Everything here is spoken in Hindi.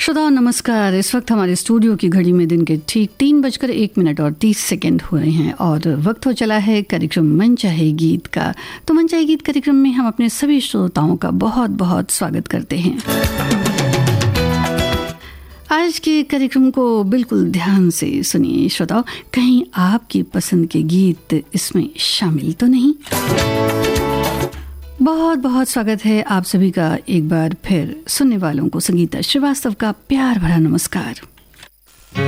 श्रोताओं नमस्कार। इस वक्त हमारे स्टूडियो की घड़ी में दिन के ठीक 3:01 और 30 हुए हैं और वक्त हो चला है कार्यक्रम मन चाहे गीत का। तो मन चाहे गीत कार्यक्रम में हम अपने सभी श्रोताओं का बहुत बहुत स्वागत करते हैं। आज के कार्यक्रम को बिल्कुल ध्यान से सुनिए श्रोताओं, कहीं आपकी पसंद के गीत इसमें शामिल तो नहीं। बहुत बहुत स्वागत है आप सभी का एक बार फिर। सुनने वालों को संगीता श्रीवास्तव का प्यार भरा नमस्कार।